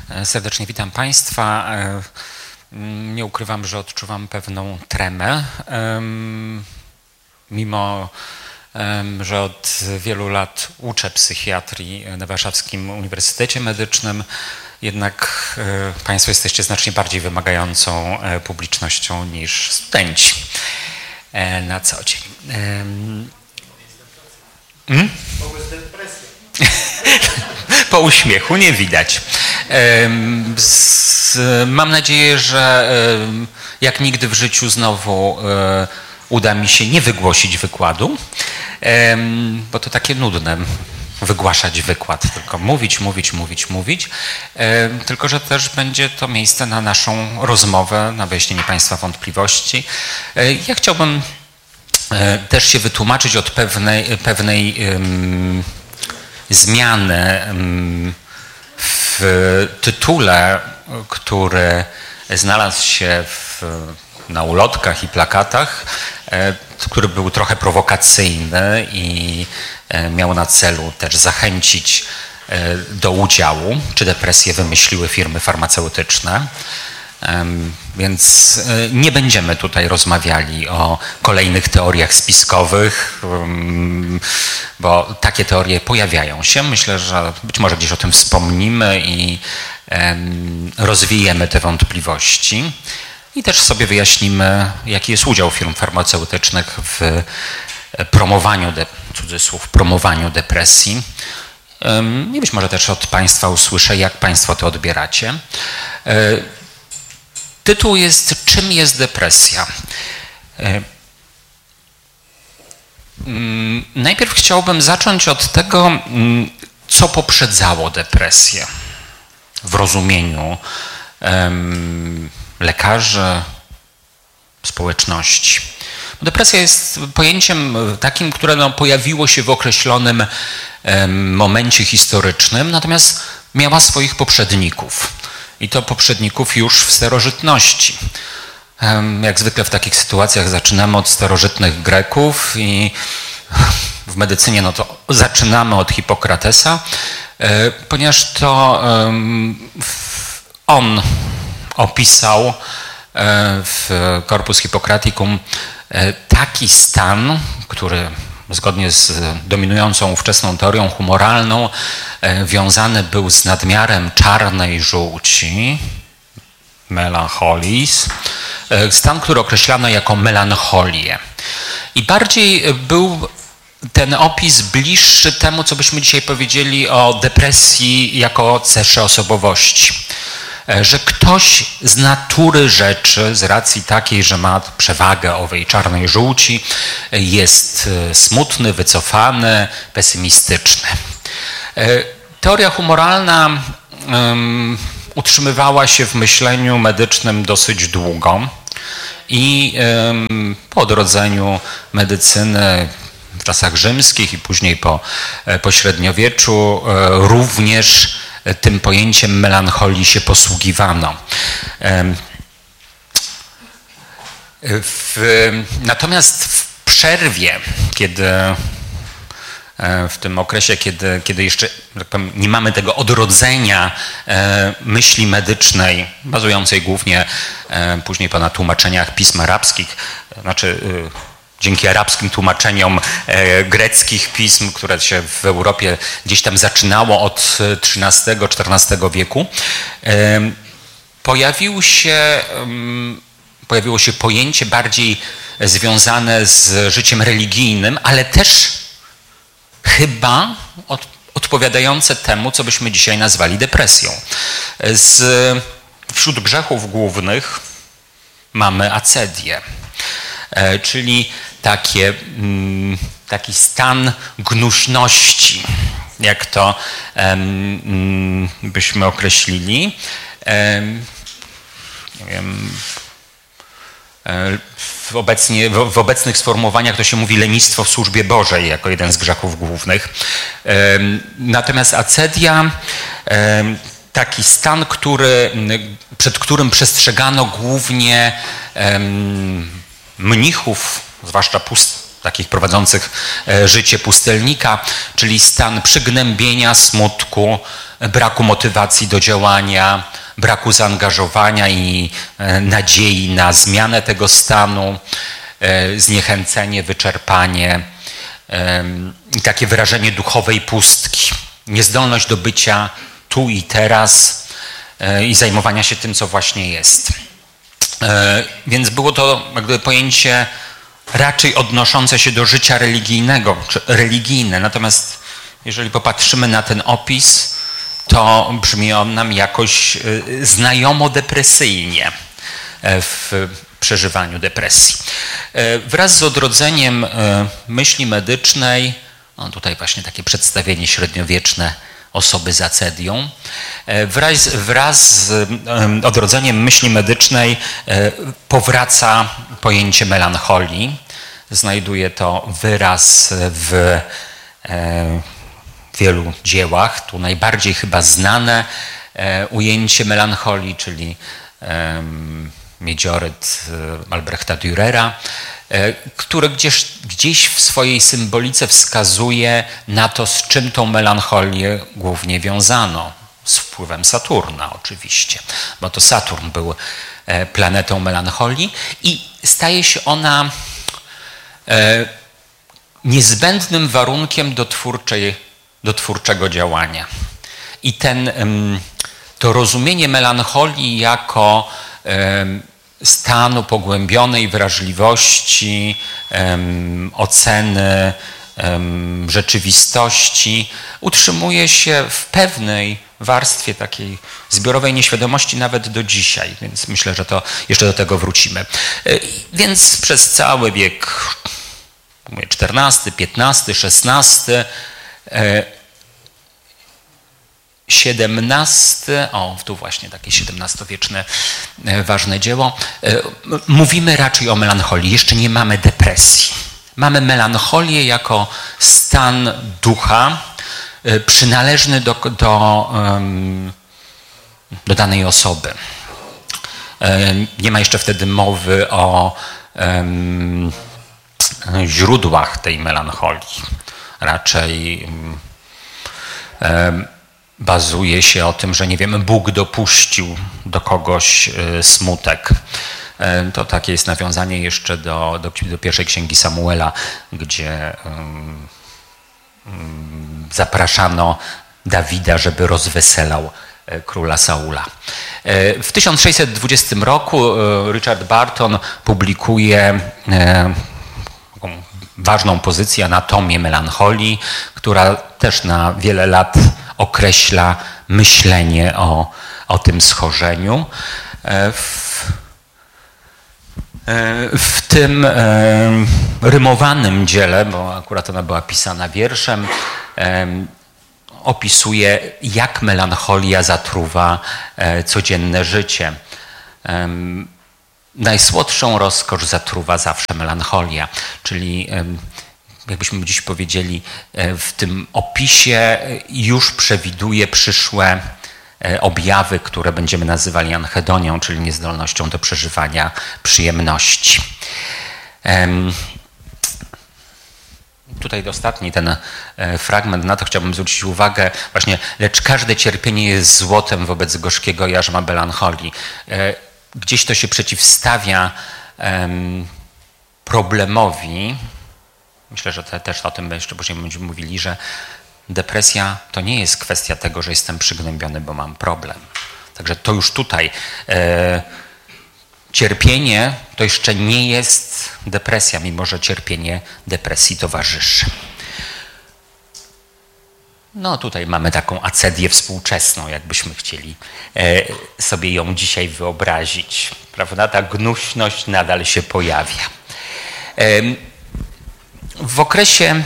Serdecznie witam Państwa. Nie ukrywam, że odczuwam pewną tremę, mimo że od wielu lat uczę psychiatrii na Warszawskim Uniwersytecie Medycznym, jednak Państwo jesteście znacznie bardziej wymagającą publicznością niż studenci na co dzień. Po uśmiechu nie widać. Mam nadzieję, że jak nigdy w życiu znowu uda mi się nie wygłosić wykładu, bo to takie nudne wygłaszać wykład, tylko mówić, tylko że też będzie to miejsce na naszą rozmowę, na wyjaśnienie Państwa wątpliwości. Ja chciałbym też się wytłumaczyć od pewnej zmiany w tytule, który znalazł się na ulotkach i plakatach, który był trochę prowokacyjny i miał na celu też zachęcić do udziału, czy depresję wymyśliły firmy farmaceutyczne. Więc nie będziemy tutaj rozmawiali o kolejnych teoriach spiskowych, bo takie teorie pojawiają się. Myślę, że być może gdzieś o tym wspomnimy i rozwijemy te wątpliwości. I też sobie wyjaśnimy, jaki jest udział firm farmaceutycznych w promowaniu, cudzysłów, promowaniu depresji. I być może też od Państwa usłyszę, jak Państwo to odbieracie. Tytuł jest: czym jest depresja? Najpierw chciałbym zacząć od tego, co poprzedzało depresję w rozumieniu lekarzy, społeczności. Depresja jest pojęciem takim, które pojawiło się w określonym momencie historycznym, natomiast miała swoich poprzedników. I to poprzedników już w starożytności. Jak zwykle w takich sytuacjach zaczynamy od starożytnych Greków i w medycynie to zaczynamy od Hipokratesa, ponieważ to on opisał w Corpus Hippocraticum taki stan, który zgodnie z dominującą ówczesną teorią humoralną wiązany był z nadmiarem czarnej żółci, melancholis, stan, który określano jako melancholię. I bardziej był ten opis bliższy temu, co byśmy dzisiaj powiedzieli o depresji jako cesze osobowości. Że ktoś z natury rzeczy, z racji takiej, że ma przewagę owej czarnej żółci, jest smutny, wycofany, pesymistyczny. Teoria humoralna utrzymywała się w myśleniu medycznym dosyć długo i po odrodzeniu medycyny w czasach rzymskich i później po średniowieczu również tym pojęciem melancholii się posługiwano. Natomiast w przerwie, w tym okresie, kiedy jeszcze tak powiem, nie mamy tego odrodzenia myśli medycznej, bazującej głównie później na tłumaczeniach pism arabskich, znaczy dzięki arabskim tłumaczeniom greckich pism, które się w Europie gdzieś tam zaczynało od XIII-XIV wieku, pojawiło się pojęcie bardziej związane z życiem religijnym, ale też chyba odpowiadające temu, co byśmy dzisiaj nazwali depresją. Wśród grzechów głównych mamy acedię, czyli taki stan gnuśności, jak to byśmy określili. Nie wiem, w obecnych sformułowaniach to się mówi lenistwo w służbie Bożej jako jeden z grzechów głównych. Natomiast acedia, taki stan, przed którym przestrzegano głównie mnichów, zwłaszcza takich prowadzących życie pustelnika, czyli stan przygnębienia, smutku, braku motywacji do działania, braku zaangażowania i nadziei na zmianę tego stanu, zniechęcenie, wyczerpanie i takie wyrażenie duchowej pustki, niezdolność do bycia tu i teraz i zajmowania się tym, co właśnie jest. Więc było to jakby pojęcie raczej odnoszące się do życia religijnego, czy religijne. Natomiast jeżeli popatrzymy na ten opis, to brzmi on nam jakoś znajomo depresyjnie w przeżywaniu depresji. Wraz z odrodzeniem myśli medycznej, no tutaj właśnie takie przedstawienie średniowieczne osoby z acedią, wraz z odrodzeniem myśli medycznej powraca pojęcie melancholii. Znajduje to wyraz w wielu dziełach. Tu najbardziej chyba znane ujęcie melancholii, czyli Miedzioryt Albrechta Dürera, który gdzieś w swojej symbolice wskazuje na to, z czym tą melancholię głównie wiązano. Z wpływem Saturna oczywiście, bo to Saturn był planetą melancholii i staje się ona niezbędnym warunkiem do twórczego działania. I to rozumienie melancholii jako stanu pogłębionej wrażliwości, oceny rzeczywistości utrzymuje się w pewnej warstwie takiej zbiorowej nieświadomości nawet do dzisiaj, więc myślę, że to jeszcze do tego wrócimy. Więc przez cały wiek XIV, XV, XVI, XVII, tu właśnie takie XVII-wieczne ważne dzieło, mówimy raczej o melancholii, jeszcze nie mamy depresji. Mamy melancholię jako stan ducha przynależny do danej osoby. Nie ma jeszcze wtedy mowy o źródłach tej melancholii. Raczej bazuje się o tym, że nie wiem, Bóg dopuścił do kogoś smutek. To takie jest nawiązanie jeszcze do pierwszej księgi Samuela, gdzie zapraszano Dawida, żeby rozweselał króla Saula. W 1620 roku Richard Barton publikuje taką ważną pozycję, anatomię melancholii, która też na wiele lat określa myślenie o tym schorzeniu. W tym rymowanym dziele, bo akurat ona była pisana wierszem, opisuje, jak melancholia zatruwa codzienne życie. Najsłodszą rozkosz zatruwa zawsze melancholia, czyli jakbyśmy dziś powiedzieli, w tym opisie już przewiduje przyszłe objawy, które będziemy nazywali anhedonią, czyli niezdolnością do przeżywania przyjemności. Tutaj ostatni ten fragment, na to chciałbym zwrócić uwagę właśnie, lecz każde cierpienie jest złotem wobec gorzkiego jarzma melancholii. Gdzieś to się przeciwstawia problemowi. Myślę, że też o tym jeszcze później będziemy mówili, że depresja to nie jest kwestia tego, że jestem przygnębiony, bo mam problem. Także to już tutaj cierpienie to jeszcze nie jest depresja, mimo że cierpienie depresji towarzyszy. No tutaj mamy taką acedię współczesną, jakbyśmy chcieli sobie ją dzisiaj wyobrazić. Prawda? Ta gnuśność nadal się pojawia. W okresie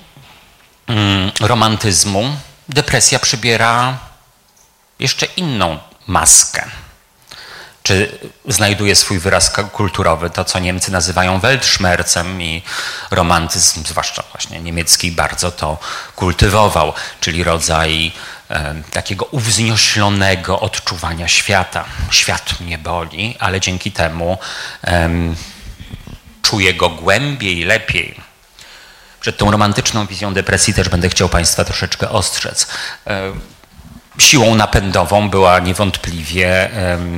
romantyzmu depresja przybiera jeszcze inną maskę. Czy znajduje swój wyraz kulturowy, to co Niemcy nazywają Weltschmerzem, i romantyzm, zwłaszcza właśnie niemiecki, bardzo to kultywował, czyli rodzaj takiego uwznioślonego odczuwania świata. Świat mnie boli, ale dzięki temu czuję go głębiej, lepiej. Przed tą romantyczną wizją depresji też będę chciał Państwa troszeczkę ostrzec. Siłą napędową była niewątpliwie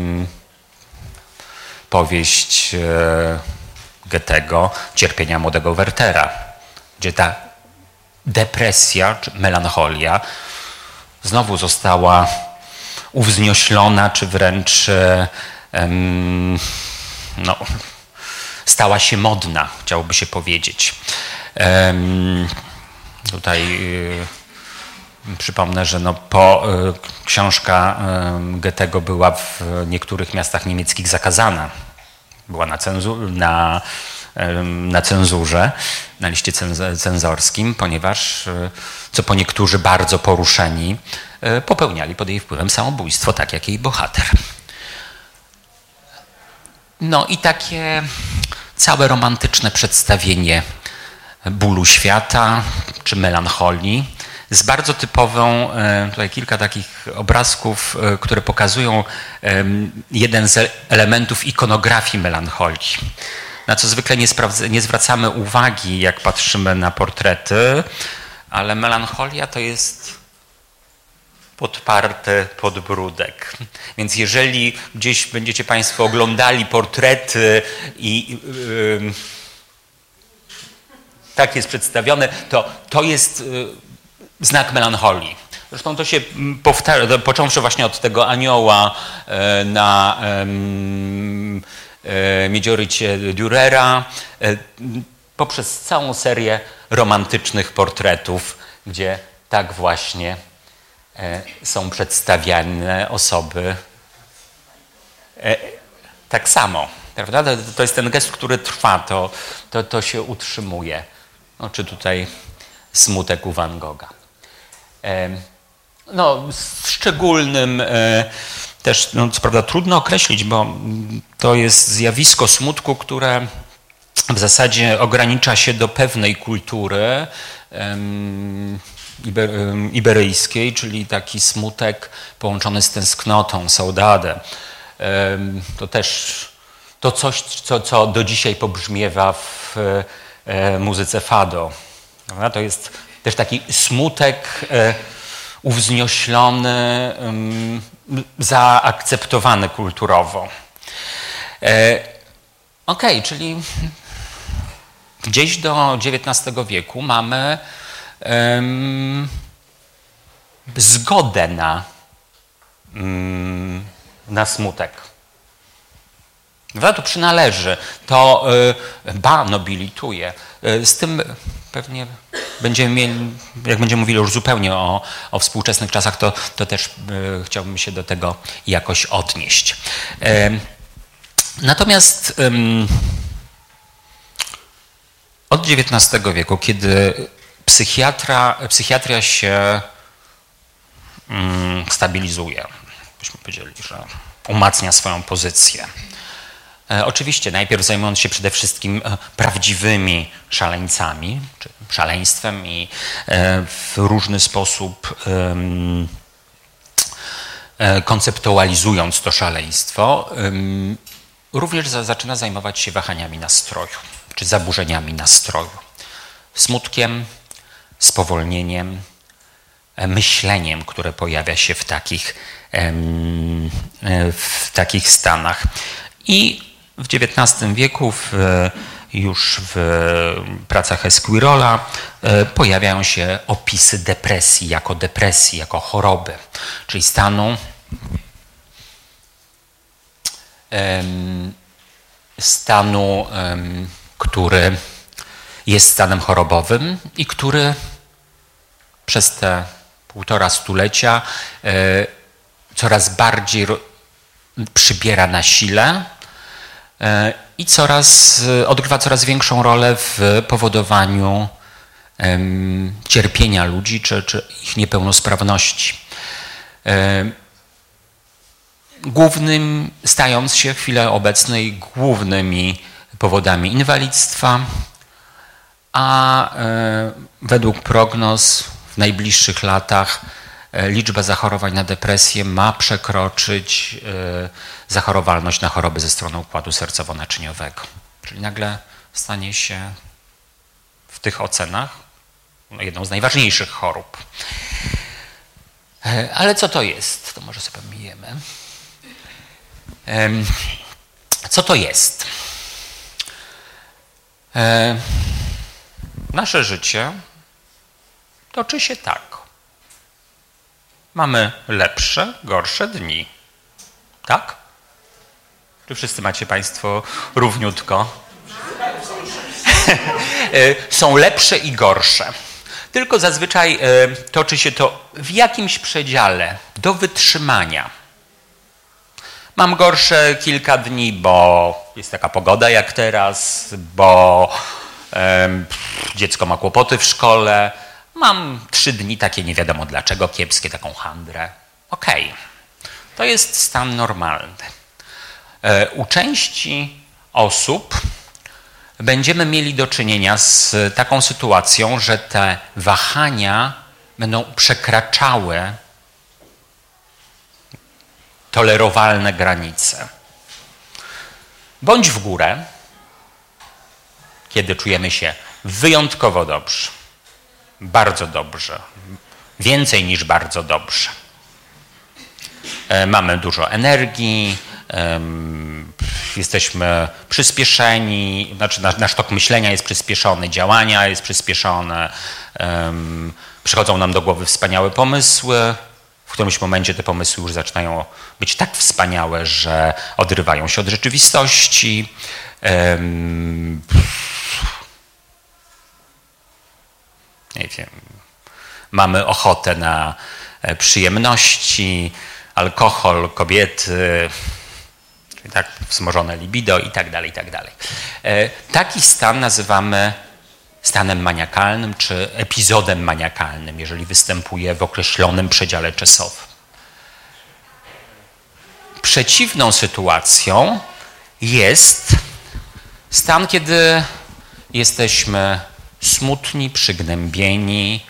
powieść Goethego Cierpienia młodego Wertera, gdzie ta depresja czy melancholia znowu została uwznioślona, czy wręcz stała się modna, chciałoby się powiedzieć. Tutaj przypomnę, że książka Goethego była w niektórych miastach niemieckich zakazana. Była na cenzurze, na liście cenzorskim, ponieważ, co po niektórzy bardzo poruszeni, popełniali pod jej wpływem samobójstwo, tak jak jej bohater. No i takie całe romantyczne przedstawienie bólu świata czy melancholii z bardzo typową, tutaj kilka takich obrazków, które pokazują jeden z elementów ikonografii melancholii, na co zwykle nie zwracamy uwagi, jak patrzymy na portrety, ale melancholia to jest podparty podbródek. Więc jeżeli gdzieś będziecie Państwo oglądali portrety i tak jest przedstawione, to jest znak melancholii. Zresztą to się powtarza, począwszy właśnie od tego anioła na miedziorycie Dürera, poprzez całą serię romantycznych portretów, gdzie tak właśnie są przedstawiane osoby tak samo. Prawda? To jest ten gest, który trwa, to się utrzymuje. No, czy tutaj smutek u Van Gogha. No, szczególnym też, no, co prawda trudno określić, bo to jest zjawisko smutku, które w zasadzie ogranicza się do pewnej kultury iberyjskiej, czyli taki smutek połączony z tęsknotą, saudade. To też to coś, co do dzisiaj pobrzmiewa w muzyce fado. To jest też taki smutek uwznioślony, zaakceptowany kulturowo. Okej, czyli gdzieś do XIX wieku mamy zgodę na smutek. To przynależy, to nobilituje. Z tym pewnie będziemy mieli, jak będziemy mówili już zupełnie o współczesnych czasach, to też chciałbym się do tego jakoś odnieść. Natomiast od XIX wieku, kiedy psychiatria się stabilizuje, byśmy powiedzieli, że umacnia swoją pozycję. Oczywiście najpierw zajmując się przede wszystkim prawdziwymi szaleńcami, czy szaleństwem i w różny sposób konceptualizując to szaleństwo, również zaczyna zajmować się wahaniami nastroju, czy zaburzeniami nastroju, smutkiem, spowolnieniem, myśleniem, które pojawia się w takich stanach. I w XIX wieku już w pracach Esquirola pojawiają się opisy depresji, jako choroby, czyli stanu, który jest stanem chorobowym i który przez te 1,5 stulecia coraz bardziej przybiera na sile i odgrywa coraz większą rolę w powodowaniu cierpienia ludzi czy ich niepełnosprawności. Stając się w chwili obecnej głównymi powodami inwalidztwa, a według prognoz w najbliższych latach liczba zachorowań na depresję ma przekroczyć zachorowalność na choroby ze strony układu sercowo-naczyniowego. Czyli nagle stanie się w tych ocenach jedną z najważniejszych chorób. Ale co to jest? To może sobie pomijemy. Co to jest? Nasze życie toczy się tak. Mamy lepsze, gorsze dni. Tak? Czy wszyscy macie Państwo równiutko? Są lepsze i gorsze. Tylko zazwyczaj toczy się to w jakimś przedziale do wytrzymania. Mam gorsze kilka dni, bo jest taka pogoda jak teraz, bo dziecko ma kłopoty w szkole. Mam 3 dni takie nie wiadomo dlaczego, kiepskie, taką handrę. Okej, to jest stan normalny. U części osób będziemy mieli do czynienia z taką sytuacją, że te wahania będą przekraczały tolerowalne granice. Bądź w górę, kiedy czujemy się wyjątkowo dobrze, bardzo dobrze, więcej niż bardzo dobrze. Mamy dużo energii, jesteśmy przyspieszeni, znaczy nasz tok myślenia jest przyspieszony, działania jest przyspieszone, przychodzą nam do głowy wspaniałe pomysły. W którymś momencie te pomysły już zaczynają być tak wspaniałe, że odrywają się od rzeczywistości. Nie wiem, mamy ochotę na przyjemności, alkohol, kobiety, tak wzmożone libido i tak dalej, i tak dalej. Taki stan nazywamy stanem maniakalnym czy epizodem maniakalnym, jeżeli występuje w określonym przedziale czasowym. Przeciwną sytuacją jest stan, kiedy jesteśmy smutni, przygnębieni,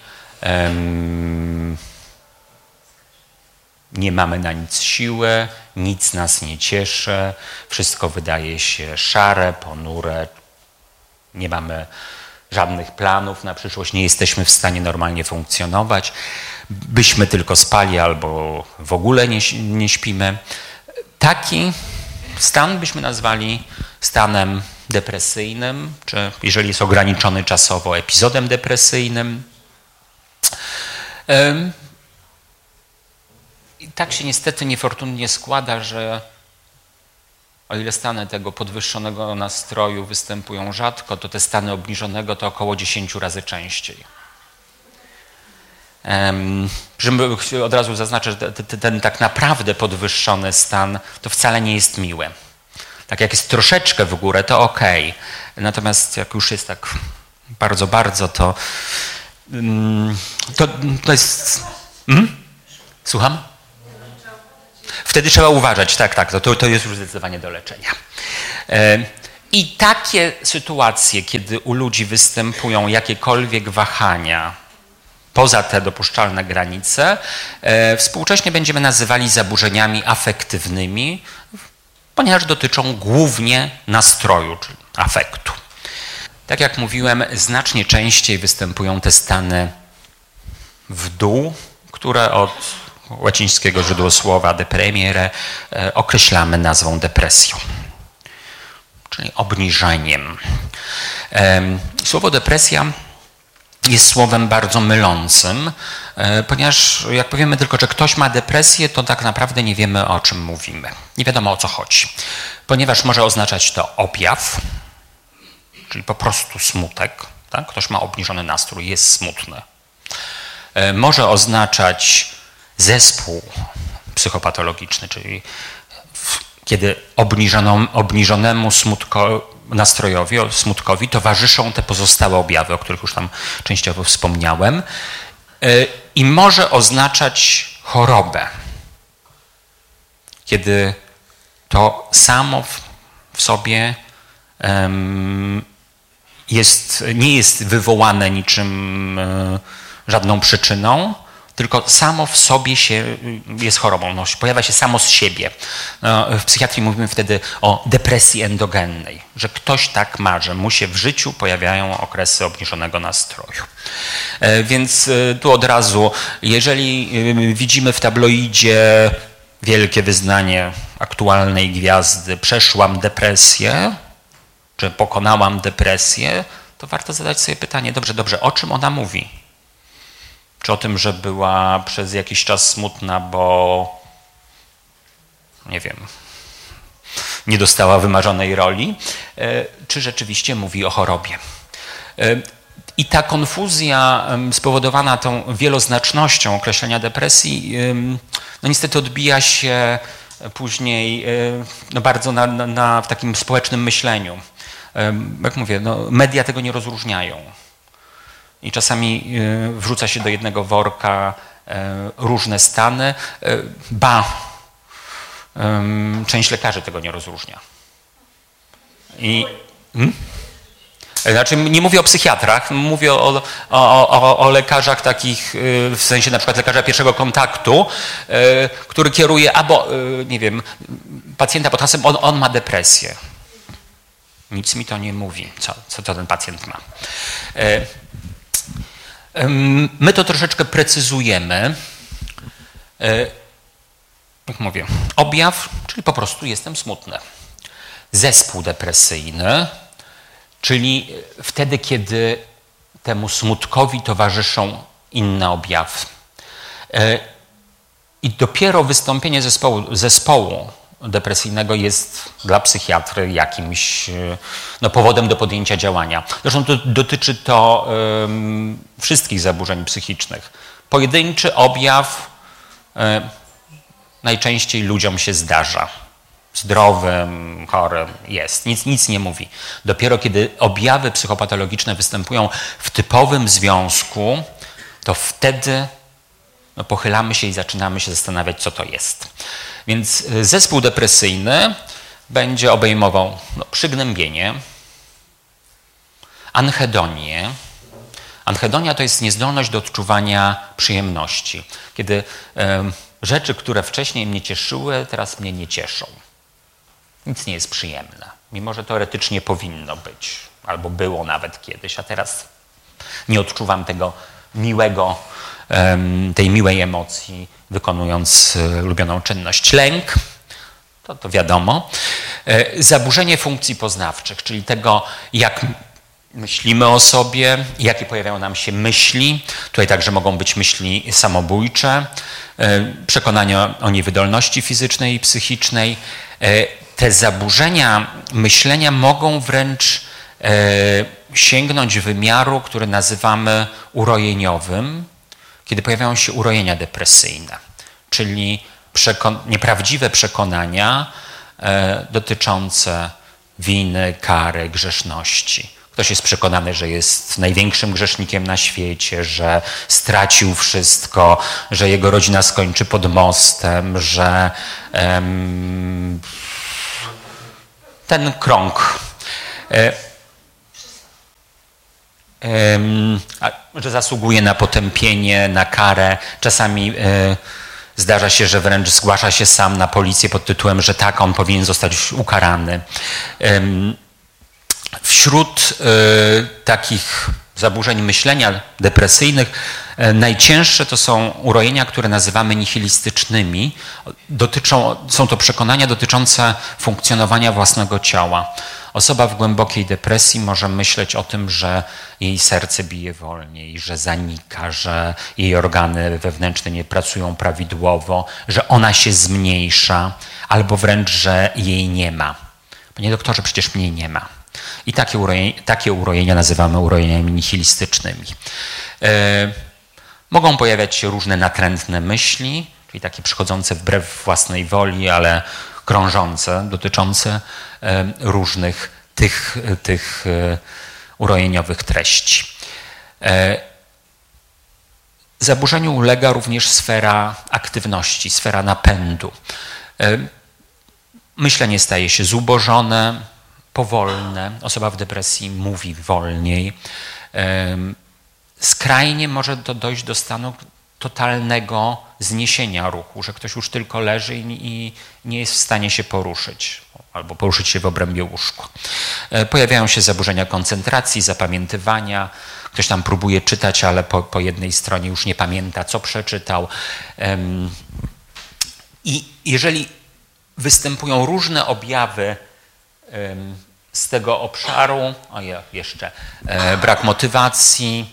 nie mamy na nic siły, nic nas nie cieszy, wszystko wydaje się szare, ponure, nie mamy żadnych planów na przyszłość, nie jesteśmy w stanie normalnie funkcjonować, byśmy tylko spali albo w ogóle nie śpimy. Taki stan byśmy nazwali stanem depresyjnym, czy jeżeli jest ograniczony czasowo, epizodem depresyjnym. I tak się niestety niefortunnie składa, że o ile stany tego podwyższonego nastroju występują rzadko, to te stany obniżonego to około 10 razy częściej. Od razu zaznaczę, że ten tak naprawdę podwyższony stan to wcale nie jest miły. Tak jak jest troszeczkę w górę, to okej. Natomiast jak już jest tak bardzo, to jest... Słucham? Wtedy trzeba uważać, tak, to jest już zdecydowanie do leczenia. I takie sytuacje, kiedy u ludzi występują jakiekolwiek wahania poza te dopuszczalne granice, współcześnie będziemy nazywali zaburzeniami afektywnymi, ponieważ dotyczą głównie nastroju, czyli afektu. Tak jak mówiłem, znacznie częściej występują te stany w dół, które od łacińskiego źródłosłowa depremiere określamy nazwą depresją, czyli obniżeniem. Słowo depresja jest słowem bardzo mylącym, ponieważ jak powiemy tylko, że ktoś ma depresję, to tak naprawdę nie wiemy, o czym mówimy. Nie wiadomo, o co chodzi, ponieważ może oznaczać to objaw, czyli po prostu smutek. Tak? Ktoś ma obniżony nastrój, jest smutny. Może oznaczać zespół psychopatologiczny, czyli kiedy obniżonemu smutkowi towarzyszą te pozostałe objawy, o których już tam częściowo wspomniałem, i może oznaczać chorobę, kiedy to samo w sobie nie jest wywołane niczym, żadną przyczyną, tylko samo w sobie jest chorobą, pojawia się samo z siebie. W psychiatrii mówimy wtedy o depresji endogennej, że ktoś tak ma, że mu się w życiu pojawiają okresy obniżonego nastroju. Więc tu od razu, jeżeli widzimy w tabloidzie wielkie wyznanie aktualnej gwiazdy, przeszłam depresję, czy pokonałam depresję, to warto zadać sobie pytanie, dobrze, o czym ona mówi? Czy o tym, że była przez jakiś czas smutna, bo nie wiem, nie dostała wymarzonej roli, czy rzeczywiście mówi o chorobie? I ta konfuzja spowodowana tą wieloznacznością określenia depresji, no niestety odbija się później bardzo w takim społecznym myśleniu. Jak mówię, media tego nie rozróżniają. I czasami wrzuca się do jednego worka różne stany. Część lekarzy tego nie rozróżnia. Znaczy, nie mówię o psychiatrach, mówię o lekarzach takich, w sensie na przykład lekarza pierwszego kontaktu, który kieruje albo, nie wiem, pacjenta pod hasłem, on ma depresję. Nic mi to nie mówi, co to ten pacjent ma. My to troszeczkę precyzujemy. Jak mówię, objaw, czyli po prostu jestem smutny. Zespół depresyjny, czyli wtedy, kiedy temu smutkowi towarzyszą inne objawy. I dopiero wystąpienie zespołu depresyjnego jest dla psychiatry jakimś powodem do podjęcia działania. Zresztą dotyczy to wszystkich zaburzeń psychicznych. Pojedynczy objaw najczęściej ludziom się zdarza. Zdrowym, chorym jest. Nic nie mówi. Dopiero kiedy objawy psychopatologiczne występują w typowym związku, to wtedy pochylamy się i zaczynamy się zastanawiać, co to jest. Więc zespół depresyjny będzie obejmował przygnębienie, anhedonię. Anhedonia to jest niezdolność do odczuwania przyjemności. Kiedy rzeczy, które wcześniej mnie cieszyły, teraz mnie nie cieszą. Nic nie jest przyjemne, mimo że teoretycznie powinno być, albo było nawet kiedyś, a teraz nie odczuwam tego tej miłej emocji, wykonując ulubioną czynność. Lęk, to wiadomo. Zaburzenie funkcji poznawczych, czyli tego, jak myślimy o sobie, jakie pojawiają nam się myśli. Tutaj także mogą być myśli samobójcze, przekonania o niewydolności fizycznej i psychicznej. Te zaburzenia myślenia mogą wręcz sięgnąć wymiaru, który nazywamy urojeniowym, kiedy pojawiają się urojenia depresyjne, czyli nieprawdziwe przekonania dotyczące winy, kary, grzeszności. Ktoś jest przekonany, że jest największym grzesznikiem na świecie, że stracił wszystko, że jego rodzina skończy pod mostem, że ten krąg, że zasługuje na potępienie, na karę. Czasami zdarza się, że wręcz zgłasza się sam na policję pod tytułem, że tak, on powinien zostać ukarany. Wśród takich zaburzeń myślenia depresyjnych najcięższe to są urojenia, które nazywamy nihilistycznymi. Są to przekonania dotyczące funkcjonowania własnego ciała. Osoba w głębokiej depresji może myśleć o tym, że jej serce bije wolniej, że zanika, że jej organy wewnętrzne nie pracują prawidłowo, że ona się zmniejsza, albo wręcz, że jej nie ma. Panie doktorze, przecież mnie nie ma. I takie urojenia nazywamy urojeniami nihilistycznymi. Mogą pojawiać się różne natrętne myśli, czyli takie przychodzące wbrew własnej woli, ale krążące, dotyczące różnych tych urojeniowych treści. Zaburzeniu ulega również sfera aktywności, sfera napędu. Myślenie staje się zubożone, powolne. Osoba w depresji mówi wolniej. Skrajnie może to dojść do stanu, totalnego zniesienia ruchu, że ktoś już tylko leży i nie jest w stanie się poruszyć albo poruszyć się w obrębie łóżka. Pojawiają się zaburzenia koncentracji, zapamiętywania. Ktoś tam próbuje czytać, ale po jednej stronie już nie pamięta, co przeczytał. I jeżeli występują różne objawy z tego obszaru, jeszcze brak motywacji,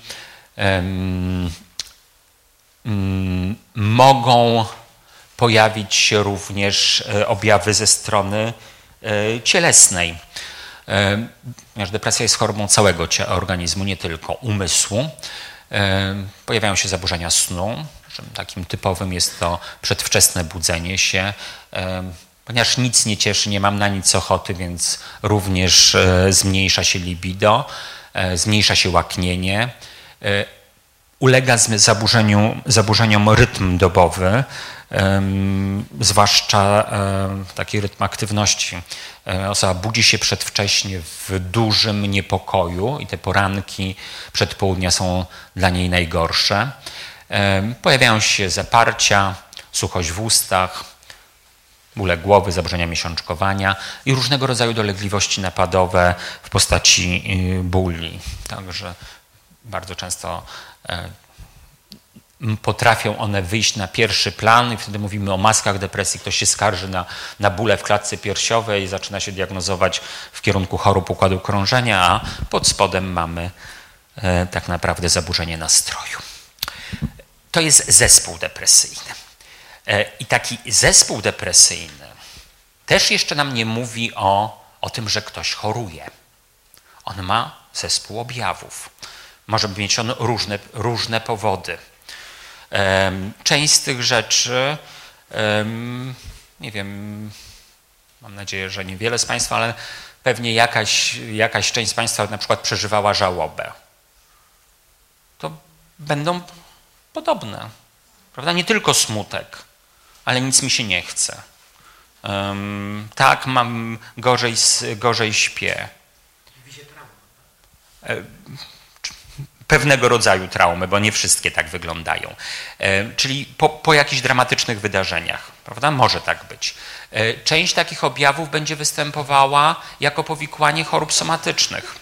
mogą pojawić się również objawy ze strony cielesnej. Ponieważ depresja jest chorobą całego organizmu, nie tylko umysłu. Pojawiają się zaburzenia snu. Takim typowym jest to przedwczesne budzenie się. Ponieważ nic nie cieszy, nie mam na nic ochoty, więc również zmniejsza się libido, zmniejsza się łaknienie. Ulega zaburzeniom rytm dobowy, zwłaszcza taki rytm aktywności. Osoba budzi się przedwcześnie w dużym niepokoju i te poranki przedpołudnia są dla niej najgorsze. Pojawiają się zaparcia, suchość w ustach, bóle głowy, zaburzenia miesiączkowania i różnego rodzaju dolegliwości napadowe w postaci bóli. Także bardzo często potrafią one wyjść na pierwszy plan i wtedy mówimy o maskach depresji. Ktoś się skarży na bóle w klatce piersiowej i zaczyna się diagnozować w kierunku chorób układu krążenia, a pod spodem mamy tak naprawdę zaburzenie nastroju. To jest zespół depresyjny. I taki zespół depresyjny też jeszcze nam nie mówi o tym, że ktoś choruje. On ma zespół objawów. Może mieć on różne powody. Część z tych rzeczy, nie wiem, mam nadzieję, że niewiele z Państwa, ale pewnie jakaś część z Państwa na przykład przeżywała żałobę. To będą podobne, prawda? Nie tylko smutek, ale nic mi się nie chce. Tak, mam gorzej śpię. Pewnego rodzaju traumy, bo nie wszystkie tak wyglądają. Czyli po jakichś dramatycznych wydarzeniach, prawda? Może tak być. Część takich objawów będzie występowała jako powikłanie chorób somatycznych.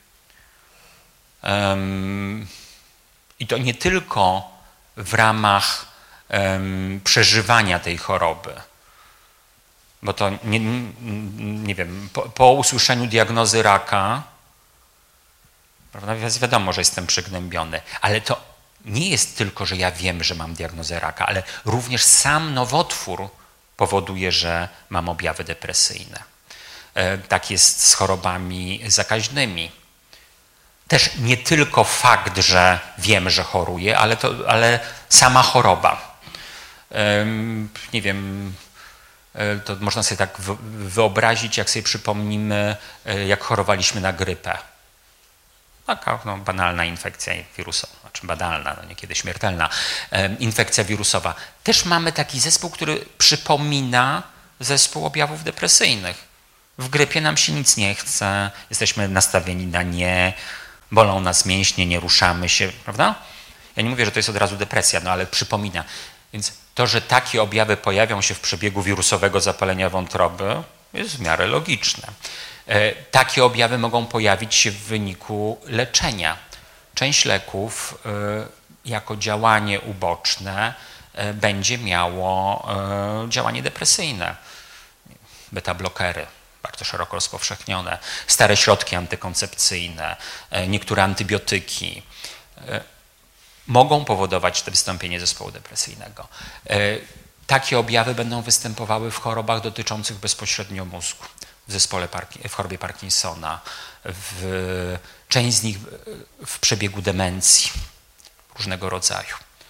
I to nie tylko w ramach przeżywania tej choroby, bo to nie wiem, po usłyszeniu diagnozy raka, prawda, wiadomo, że jestem przygnębiony, ale to nie jest tylko, że ja wiem, że mam diagnozę raka, ale również sam nowotwór powoduje, że mam objawy depresyjne. Tak jest z chorobami zakaźnymi. Też nie tylko fakt, że wiem, że choruję, ale sama choroba. Nie wiem, to można sobie tak wyobrazić, jak sobie przypomnimy, jak chorowaliśmy na grypę. Taka banalna infekcja wirusowa, znaczy banalna, niekiedy śmiertelna infekcja wirusowa. Też mamy taki zespół, który przypomina zespół objawów depresyjnych. W grypie nam się nic nie chce, jesteśmy nastawieni na nie, bolą nas mięśnie, nie ruszamy się, prawda? Ja nie mówię, że to jest od razu depresja, no ale przypomina. Więc to, że takie objawy pojawią się w przebiegu wirusowego zapalenia wątroby, jest w miarę logiczne. Takie objawy mogą pojawić się w wyniku leczenia. Część leków jako działanie uboczne będzie miało działanie depresyjne. Beta-blokery, bardzo szeroko rozpowszechnione, stare środki antykoncepcyjne, niektóre antybiotyki mogą powodować to wystąpienie zespołu depresyjnego. Takie objawy będą występowały w chorobach dotyczących bezpośrednio mózgu. W chorobie Parkinsona, część z nich w przebiegu demencji różnego rodzaju.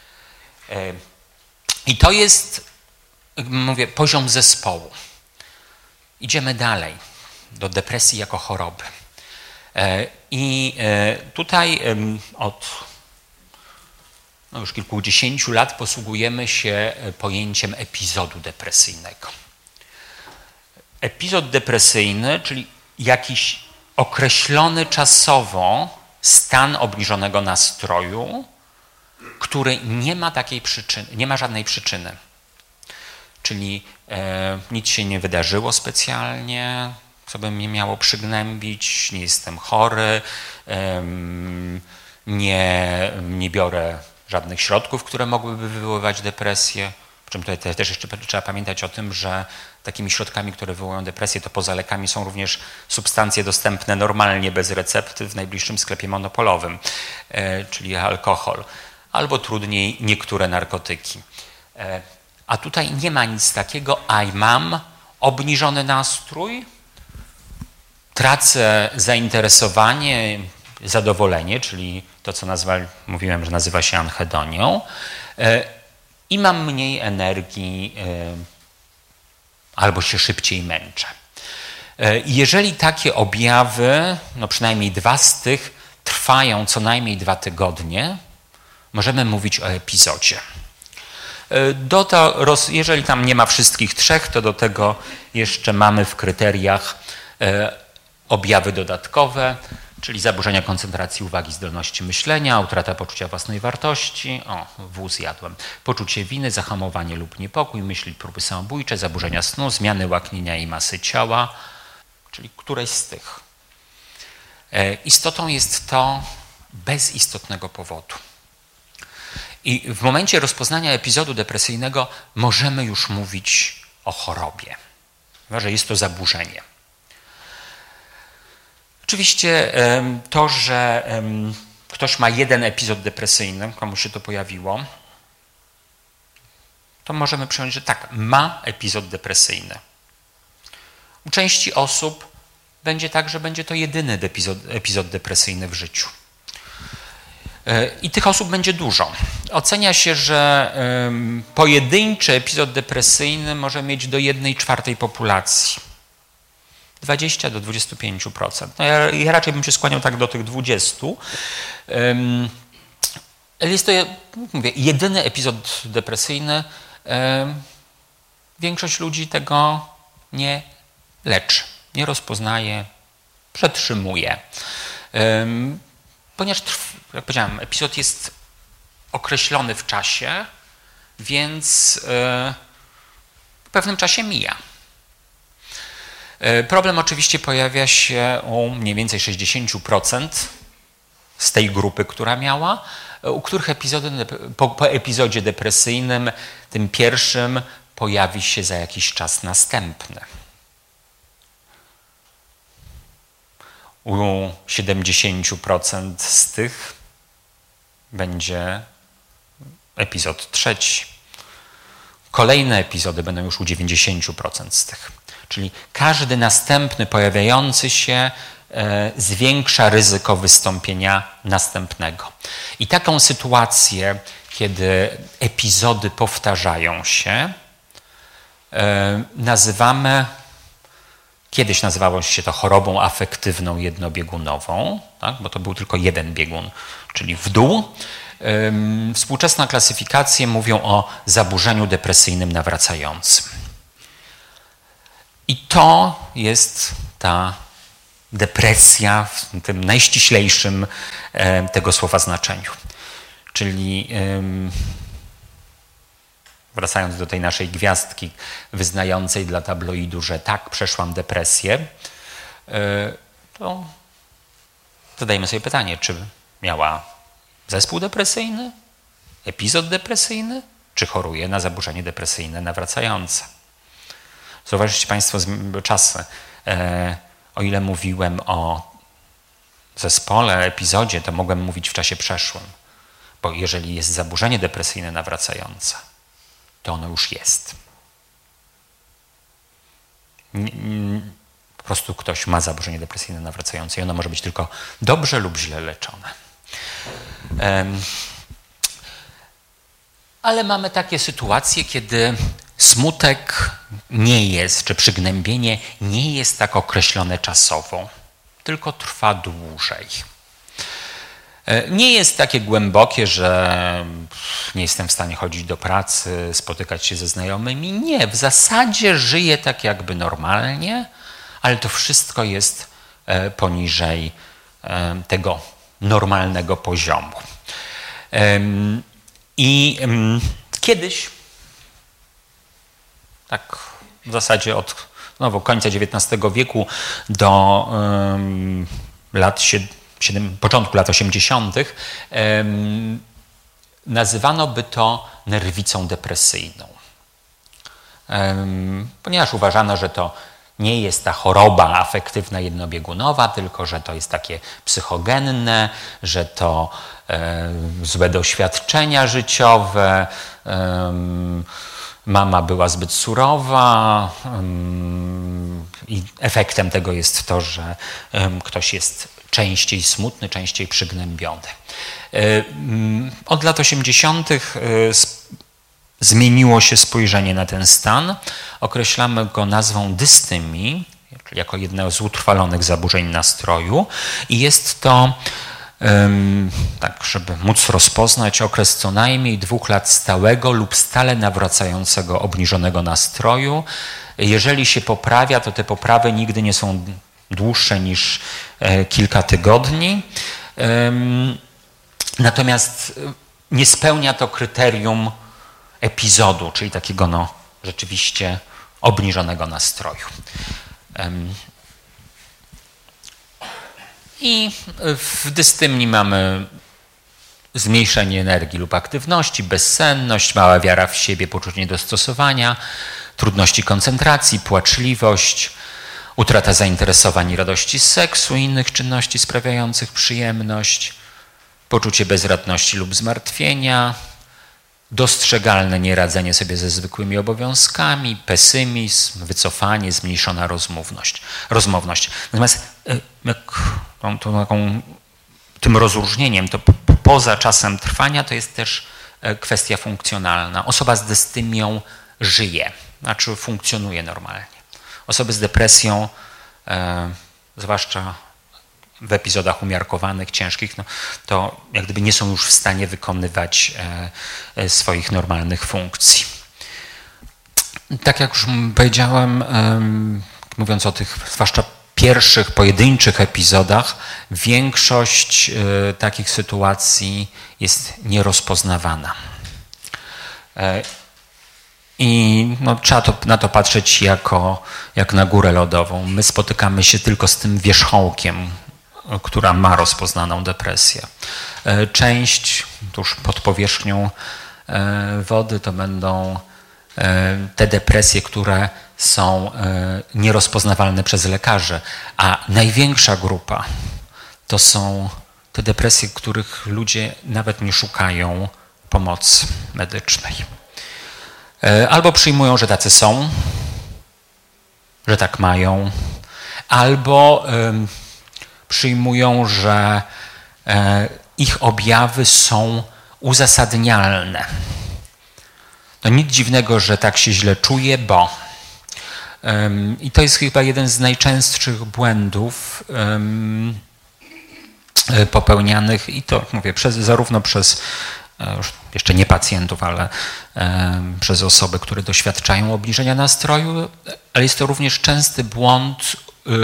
I to jest, mówię, poziom zespołu. Idziemy dalej do depresji jako choroby. I tutaj od już kilkudziesięciu lat posługujemy się pojęciem epizodu depresyjnego. Epizod depresyjny, czyli jakiś określony czasowo stan obniżonego nastroju, który nie ma takiej przyczyny, nie ma żadnej przyczyny. Czyli nic się nie wydarzyło specjalnie, co by mnie miało przygnębić, nie jestem chory, nie biorę żadnych środków, które mogłyby wywoływać depresję. Przy czym tutaj też jeszcze trzeba pamiętać o tym, że takimi środkami, które wywołują depresję, to poza lekami są również substancje dostępne normalnie, bez recepty w najbliższym sklepie monopolowym, czyli alkohol, albo trudniej niektóre narkotyki. A tutaj nie ma nic takiego, a mam obniżony nastrój, tracę zainteresowanie, zadowolenie, czyli to, co mówiłem, że nazywa się anhedonią, i mam mniej energii albo się szybciej męczę. Jeżeli takie objawy, no przynajmniej 2 z tych, trwają co najmniej 2 tygodnie, możemy mówić o epizodzie. Jeżeli tam nie ma wszystkich 3, to do tego jeszcze mamy w kryteriach objawy dodatkowe, czyli zaburzenia koncentracji uwagi, zdolności myślenia, utrata poczucia własnej wartości, wóz jadłem, poczucie winy, zahamowanie lub niepokój, myśli, próby samobójcze, zaburzenia snu, zmiany łaknienia i masy ciała, czyli któreś z tych. Istotą jest to bez istotnego powodu. I w momencie rozpoznania epizodu depresyjnego możemy już mówić o chorobie, że jest to zaburzenie. Oczywiście to, że ktoś ma jeden epizod depresyjny, komuś się to pojawiło, to możemy przyjąć, że tak, ma epizod depresyjny. U części osób będzie tak, że będzie to jedyny epizod depresyjny w życiu. I tych osób będzie dużo. Ocenia się, że pojedynczy epizod depresyjny może mieć do 1/4 populacji. 20 do 25%. No ja raczej bym się skłaniał tak do tych 20%. Jest to, mówię, jedyny epizod depresyjny. Większość ludzi tego nie leczy, nie rozpoznaje, przetrzymuje. Ponieważ, jak powiedziałem, epizod jest określony w czasie, więc w pewnym czasie mija. Problem oczywiście pojawia się u mniej więcej 60% z tej grupy, która miała, u których po epizodzie depresyjnym, tym pierwszym, pojawi się za jakiś czas następny. U 70% z tych będzie epizod trzeci. Kolejne epizody będą już u 90% z tych. Czyli każdy następny pojawiający się zwiększa ryzyko wystąpienia następnego. I taką sytuację, kiedy epizody powtarzają się, kiedyś nazywało się to chorobą afektywną jednobiegunową, tak? Bo to był tylko jeden biegun, czyli w dół. Współczesne klasyfikacje mówią o zaburzeniu depresyjnym nawracającym. I to jest ta depresja w tym najściślejszym tego słowa znaczeniu. Czyli wracając do tej naszej gwiazdki wyznającej dla tabloidu, że tak, przeszłam depresję, to zadajmy sobie pytanie, czy miała zespół depresyjny, epizod depresyjny, czy choruje na zaburzenie depresyjne nawracające. Zauważycie Państwo czasy, o ile mówiłem o zespole, epizodzie, to mogłem mówić w czasie przeszłym, bo jeżeli jest zaburzenie depresyjne nawracające, to ono już jest. Po prostu ktoś ma zaburzenie depresyjne nawracające i ono może być tylko dobrze lub źle leczone. Ale mamy takie sytuacje, kiedy smutek nie jest, czy przygnębienie nie jest tak określone czasowo, tylko trwa dłużej. Nie jest takie głębokie, że nie jestem w stanie chodzić do pracy, spotykać się ze znajomymi. Nie, w zasadzie żyję tak jakby normalnie, ale to wszystko jest poniżej tego normalnego poziomu. I kiedyś, tak w zasadzie od końca XIX wieku do początku lat 80. Nazywano by to nerwicą depresyjną. Ponieważ uważano, że to nie jest ta choroba afektywna jednobiegunowa, tylko że to jest takie psychogenne, że to złe doświadczenia życiowe, mama była zbyt surowa i efektem tego jest to, że ktoś jest częściej smutny, częściej przygnębiony. Od lat 80. zmieniło się spojrzenie na ten stan. Określamy go nazwą dystymii, jako jednego z utrwalonych zaburzeń nastroju i jest to, tak żeby móc rozpoznać, okres co najmniej 2 lat stałego lub stale nawracającego obniżonego nastroju. Jeżeli się poprawia, to te poprawy nigdy nie są dłuższe niż kilka tygodni. Natomiast nie spełnia to kryterium epizodu, czyli takiego rzeczywiście obniżonego nastroju. I w dystymii mamy zmniejszenie energii lub aktywności, bezsenność, mała wiara w siebie, poczucie niedostosowania, trudności koncentracji, płaczliwość, utrata zainteresowań i radości z seksu i innych czynności sprawiających przyjemność, poczucie bezradności lub zmartwienia, dostrzegalne nieradzenie sobie ze zwykłymi obowiązkami, pesymizm, wycofanie, zmniejszona rozmowność. Natomiast tym rozróżnieniem, to poza czasem trwania, to jest też kwestia funkcjonalna. Osoba z dystymią żyje, znaczy funkcjonuje normalnie. Osoby z depresją, zwłaszcza w epizodach umiarkowanych, ciężkich, to jak gdyby nie są już w stanie wykonywać swoich normalnych funkcji. Tak jak już powiedziałem, mówiąc o tych zwłaszcza pierwszych, pojedynczych epizodach, większość takich sytuacji jest nierozpoznawana. I trzeba na to patrzeć jak na górę lodową. My spotykamy się tylko z tym wierzchołkiem, która ma rozpoznaną depresję. Część tuż pod powierzchnią wody to będą te depresje, które są nierozpoznawalne przez lekarzy, a największa grupa to są te depresje, których ludzie nawet nie szukają pomocy medycznej. Albo przyjmują, że tacy są, że tak mają, albo przyjmują, że ich objawy są uzasadnialne. No nic dziwnego, że tak się źle czuje, bo i to jest chyba jeden z najczęstszych błędów popełnianych i to mówię zarówno przez jeszcze nie pacjentów, ale przez osoby, które doświadczają obniżenia nastroju, ale jest to również częsty błąd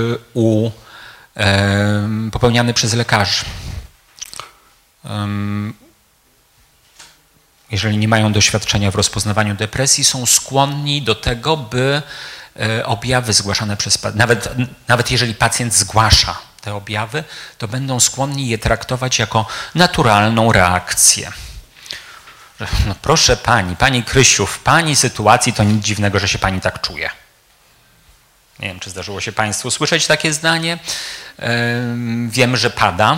popełniany przez lekarzy. Jeżeli nie mają doświadczenia w rozpoznawaniu depresji, są skłonni do tego, by objawy zgłaszane przez nawet jeżeli pacjent zgłasza te objawy, to będą skłonni je traktować jako naturalną reakcję. No proszę pani Krysiu, w pani sytuacji to nic dziwnego, że się pani tak czuje. Nie wiem, czy zdarzyło się państwu słyszeć takie zdanie. Wiem, że pada.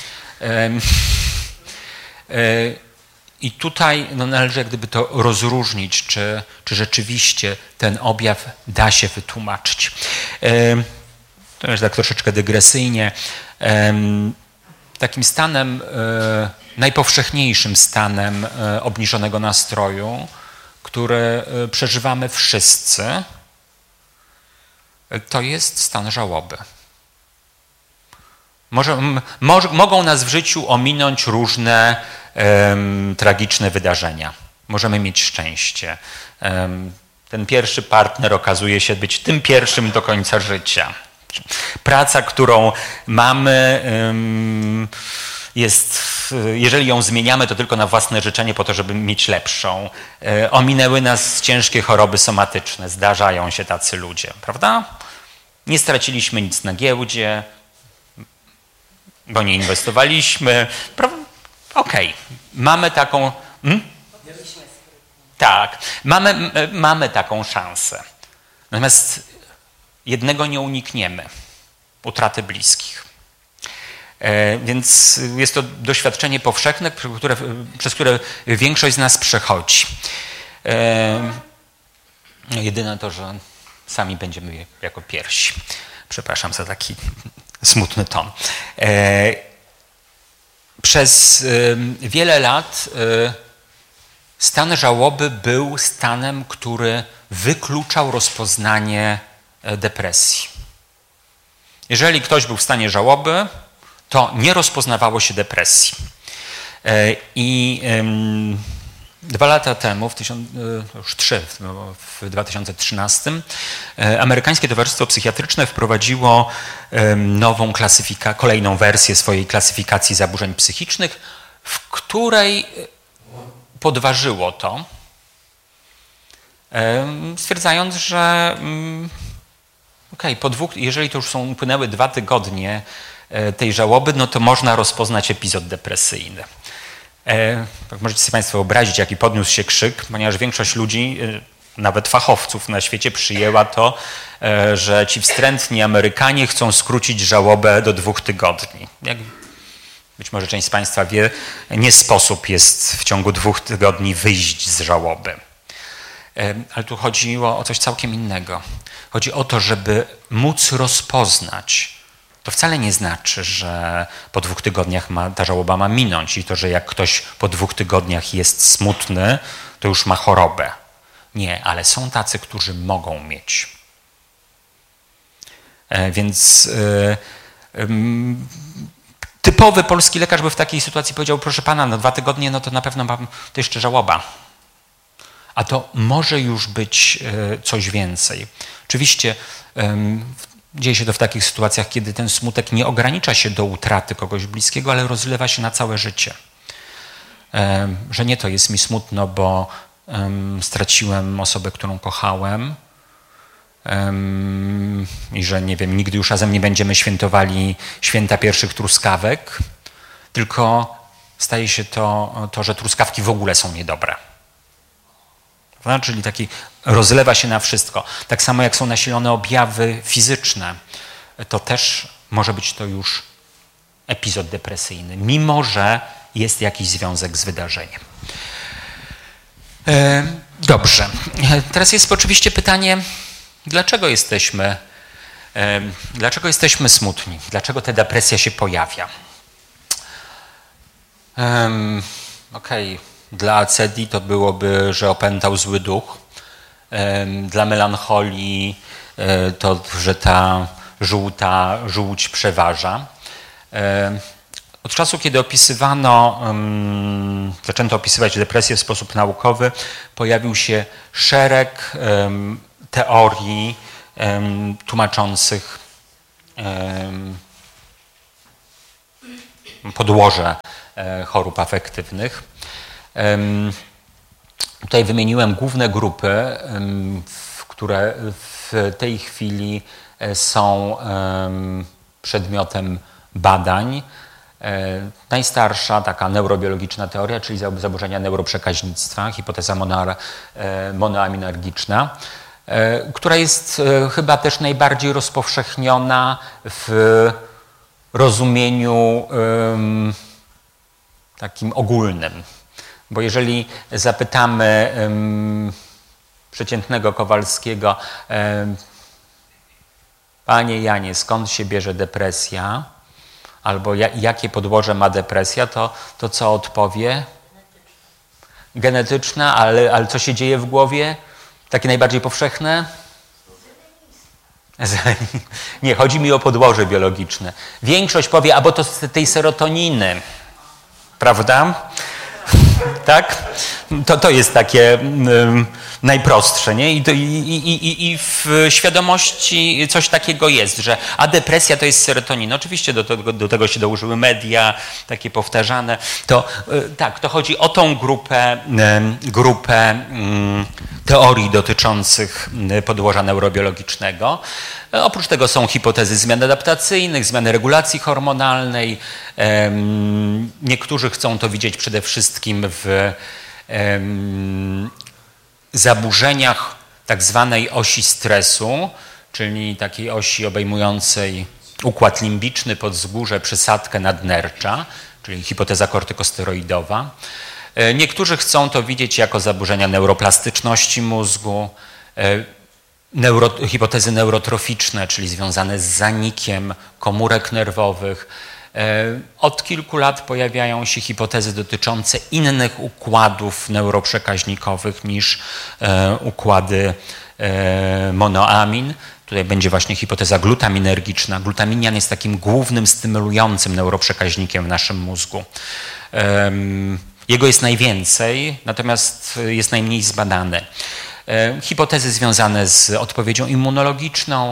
I tutaj należy jak gdyby to rozróżnić, czy rzeczywiście ten objaw da się wytłumaczyć. To jest tak troszeczkę dygresyjnie. Takim stanem, najpowszechniejszym stanem obniżonego nastroju, który przeżywamy wszyscy, to jest stan żałoby. Mogą nas w życiu ominąć różne tragiczne wydarzenia. Możemy mieć szczęście. Ten pierwszy partner okazuje się być tym pierwszym do końca życia. Praca, którą mamy, jest jeżeli ją zmieniamy, to tylko na własne życzenie po to, żeby mieć lepszą. Ominęły nas ciężkie choroby somatyczne, zdarzają się tacy ludzie, prawda? Nie straciliśmy nic na giełdzie, bo nie inwestowaliśmy. Okej, mamy taką... Tak, mamy taką szansę. Natomiast jednego nie unikniemy. Utraty bliskich. Więc jest to doświadczenie powszechne, przez które większość z nas przechodzi. Jedyne to, że sami będziemy jako pierwsi. Przepraszam za taki smutny ton. Przez wiele lat stan żałoby był stanem, który wykluczał rozpoznanie depresji. Jeżeli ktoś był w stanie żałoby, to nie rozpoznawało się depresji. I 2 lata temu, już 3, w 2013, Amerykańskie Towarzystwo Psychiatryczne wprowadziło nową kolejną wersję swojej klasyfikacji zaburzeń psychicznych, w której podważyło to, stwierdzając, że jeżeli to już upłynęły 2 tygodnie tej żałoby, no to można rozpoznać epizod depresyjny. Możecie sobie Państwo wyobrazić, jaki podniósł się krzyk, ponieważ większość ludzi, nawet fachowców na świecie, przyjęła to, że ci wstrętni Amerykanie chcą skrócić żałobę do 2 tygodni. Jak być może część z Państwa wie, nie sposób jest w ciągu 2 tygodni wyjść z żałoby. Ale tu chodziło o coś całkiem innego. Chodzi o to, żeby móc rozpoznać. To wcale nie znaczy, że po 2 tygodniach ta żałoba ma minąć i to, że jak ktoś po 2 tygodniach jest smutny, to już ma chorobę. Nie, ale są tacy, którzy mogą mieć. Więc typowy polski lekarz by w takiej sytuacji powiedział: proszę pana, no 2 tygodnie, no to na pewno mam to jeszcze żałoba. A to może już być coś więcej. Oczywiście dzieje się to w takich sytuacjach, kiedy ten smutek nie ogranicza się do utraty kogoś bliskiego, ale rozlewa się na całe życie. Że nie to jest mi smutno, bo straciłem osobę, którą kochałem i że nie wiem, nigdy już razem nie będziemy świętowali święta pierwszych truskawek, tylko staje się to, że truskawki w ogóle są niedobre. Prawda? Czyli taki rozlewa się na wszystko. Tak samo jak są nasilone objawy fizyczne, to też może być to już epizod depresyjny, mimo że jest jakiś związek z wydarzeniem. Dobrze. Teraz jest oczywiście pytanie, dlaczego jesteśmy smutni? Dlaczego ta depresja się pojawia? Okej. Dla acedii to byłoby, że opętał zły duch. Dla melancholii to, że ta żółć przeważa. Od czasu, kiedy zaczęto opisywać depresję w sposób naukowy, pojawił się szereg teorii tłumaczących podłoże chorób afektywnych. Tutaj wymieniłem główne grupy, które w tej chwili są przedmiotem badań. Najstarsza taka neurobiologiczna teoria, czyli zaburzenia neuroprzekaźnictwa, hipoteza monoaminergiczna, która jest chyba też najbardziej rozpowszechniona w rozumieniu takim ogólnym. Bo jeżeli zapytamy przeciętnego Kowalskiego: panie Janie, skąd się bierze depresja? Albo jakie podłoże ma depresja, to co odpowie? Genetyczna, ale co się dzieje w głowie? Takie najbardziej powszechne? Nie, chodzi mi o podłoże biologiczne. Większość powie: a bo to z tej serotoniny. Prawda? tak? To jest takie najprostsze, nie? I w świadomości coś takiego jest, że a depresja to jest serotonina. Oczywiście do tego się dołożyły media, takie powtarzane. To chodzi o tą grupę teorii dotyczących podłoża neurobiologicznego. Oprócz tego są hipotezy zmian adaptacyjnych, zmiany regulacji hormonalnej. Niektórzy chcą to widzieć przede wszystkim w zaburzeniach tak zwanej osi stresu, czyli takiej osi obejmującej układ limbiczny, podzgórze, przysadkę nadnercza, czyli hipoteza kortykosteroidowa. Niektórzy chcą to widzieć jako zaburzenia neuroplastyczności mózgu, hipotezy neurotroficzne, czyli związane z zanikiem komórek nerwowych. Od kilku lat pojawiają się hipotezy dotyczące innych układów neuroprzekaźnikowych niż układy monoamin. Tutaj będzie właśnie hipoteza glutaminergiczna. Glutaminian jest takim głównym stymulującym neuroprzekaźnikiem w naszym mózgu. Jego jest najwięcej, natomiast jest najmniej zbadany. Hipotezy związane z odpowiedzią immunologiczną,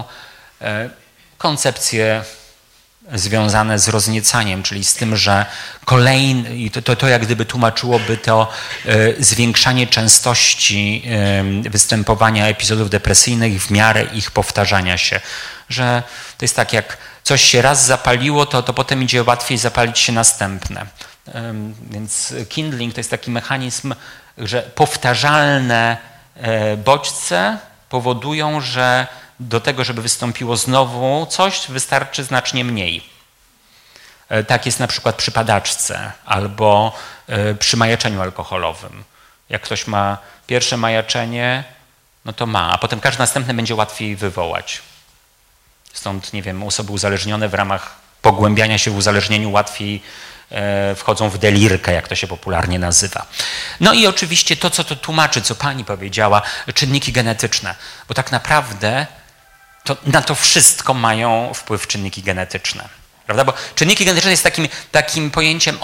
koncepcje związane z rozniecaniem, czyli z tym, że i to jak gdyby tłumaczyłoby to zwiększanie częstości występowania epizodów depresyjnych w miarę ich powtarzania się. Że to jest tak, jak coś się raz zapaliło, to potem idzie łatwiej zapalić się następne. Więc kindling to jest taki mechanizm, że powtarzalne bodźce powodują, że do tego, żeby wystąpiło znowu coś, wystarczy znacznie mniej. Tak jest na przykład przy padaczce albo przy majaczeniu alkoholowym. Jak ktoś ma pierwsze majaczenie, no to ma, a potem każde następne będzie łatwiej wywołać. Stąd, nie wiem, osoby uzależnione w ramach pogłębiania się w uzależnieniu łatwiej wchodzą w delirkę, jak to się popularnie nazywa. No i oczywiście to, co to tłumaczy, co pani powiedziała, czynniki genetyczne, bo tak naprawdę na to wszystko mają wpływ czynniki genetyczne. Prawda? Bo czynniki genetyczne jest takim pojęciem,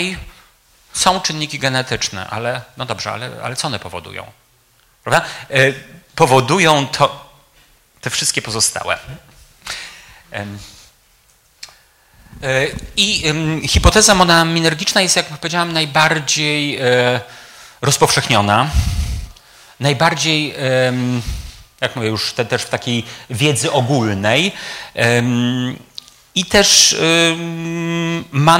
są czynniki genetyczne, ale no dobrze, ale co one powodują? Prawda? Powodują te wszystkie pozostałe. I hipoteza monoaminergiczna jest, jak powiedziałem, najbardziej rozpowszechniona, najbardziej, jak mówię już też w takiej wiedzy ogólnej i też ma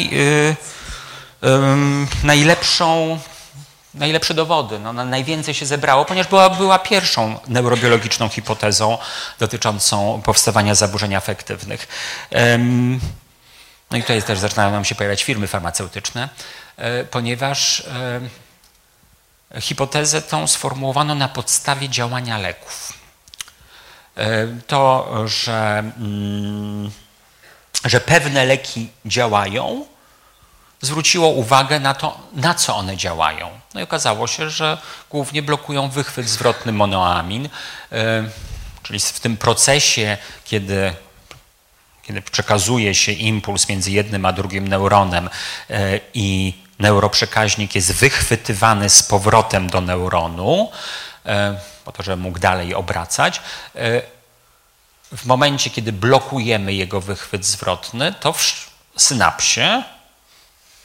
najlepsze dowody. Najwięcej się zebrało, ponieważ była pierwszą neurobiologiczną hipotezą dotyczącą powstawania zaburzeń afektywnych. No i tutaj też zaczynają nam się pojawiać firmy farmaceutyczne, ponieważ hipotezę tą sformułowano na podstawie działania leków. To, że pewne leki działają, zwróciło uwagę na to, na co one działają. No i okazało się, że głównie blokują wychwyt zwrotny monoamin, czyli w tym procesie, kiedy przekazuje się impuls między jednym a drugim neuronem i neuroprzekaźnik jest wychwytywany z powrotem do neuronu, po to, żeby mógł dalej obracać. W momencie, kiedy blokujemy jego wychwyt zwrotny, to w synapsie